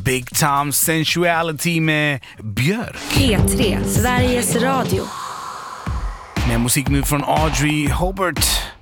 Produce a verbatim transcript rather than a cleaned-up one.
Big Time Sensuality med Björk. P tre, Sveriges Radio. Med musik nu från Audrey Hobart.